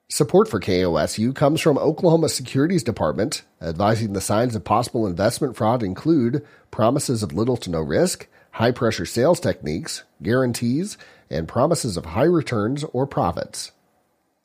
Support for KOSU comes from Oklahoma Securities Department, advising the signs of possible investment fraud include promises of little to no risk, high-pressure sales techniques, guarantees, and promises of high returns or profits.